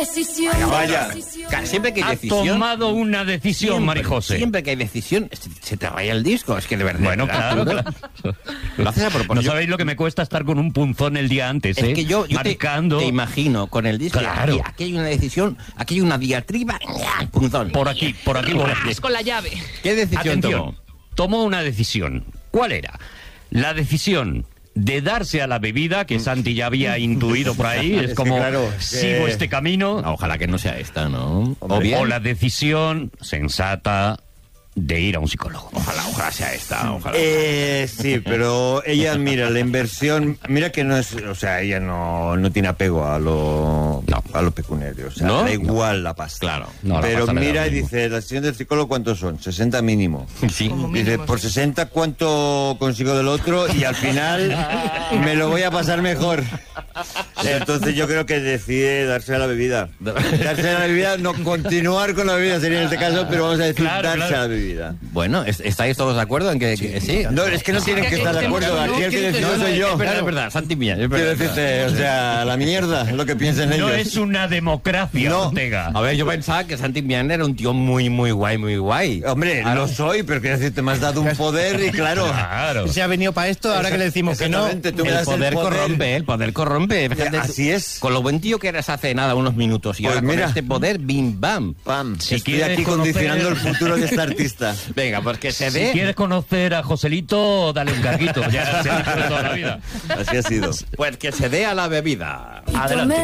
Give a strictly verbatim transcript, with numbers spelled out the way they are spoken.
Vaya, siempre que hay Ha decisión... tomado una decisión, siempre, Marijose. Siempre que hay decisión, se, se te raya el disco. Es que de verdad... Bueno, ¿verdad? claro, claro. Lo haces a propósito. No sabéis lo que me cuesta estar con un punzón el día antes, ¿eh? Es que yo, yo marcando. Te, te imagino con el disco. Claro. Aquí, aquí hay una decisión, aquí hay una diatriba, ¡ya! Punzón. Por aquí, por aquí, por aquí. Con la llave. ¿Qué decisión Atención, tomó? tomó una decisión. ¿Cuál era? La decisión de darse a la bebida, que Santi ya había intuido por ahí, es, Es que como, claro, sigo que- este camino. Ojalá que no sea esta, ¿no? Hombre. O bien. O la decisión sensata de ir a un psicólogo. Ojalá, ojalá sea esta, ojalá. Eh, sí, pero ella, mira, la inversión, mira que no es, o sea, ella no, no tiene apego a lo, No. a lo pecuniario, o sea, ¿No? da igual la pasta. Claro. No, la pero pasta le da mira lo y mismo. dice, la sesión del psicólogo, ¿cuántos son? sesenta mínimo. Sí. Como Dice, mínimo, por sí. sesenta, ¿cuánto consigo del otro? Y al final me lo voy a pasar mejor. Entonces yo creo que decide darse a la bebida. Darse a la bebida, no continuar con la bebida sería en este caso, pero vamos a decir Claro, darse claro. a la bebida. Bueno, ¿es- ¿estáis todos de acuerdo en que, que sí? No, es que no tienen que estar de acuerdo. Aquí el que decide No, no, soy yo. Es verdad, es verdad, Santi Millán, es Quiero verdad. decirte, o sea, la mierda, lo que piensen ellos. No es una democracia, No. Ortega. A ver, yo pensaba que Santi Millán era un tío muy, muy guay, muy guay. Hombre, lo soy, pero quiero decirte, me has dado un poder y claro. Claro. Se ha venido para esto, ahora que le decimos que no. Exactamente, tú me El das poder, el poder. corrompe, el poder corrompe. Fíjate, así es. Con lo buen tío que eras hace nada, unos minutos, y Pues ahora mira. con este poder, bim, bam. Pam, Si estoy quieres aquí condicionando conocer- el futuro de este artista. Venga, pues que se Si dé... quieres conocer a Joselito, dale un carguito. Ya se ha dicho de toda la vida. Así ha sido. Pues que se dé a la bebida. Adelante.